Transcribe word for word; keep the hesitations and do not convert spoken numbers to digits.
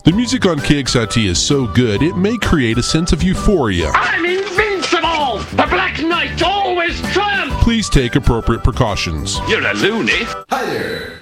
The music on K X I T is so good, it may create a sense of euphoria. I'm invincible! The Black Knight always triumphs! Please take appropriate precautions. You're a loony. Hi there.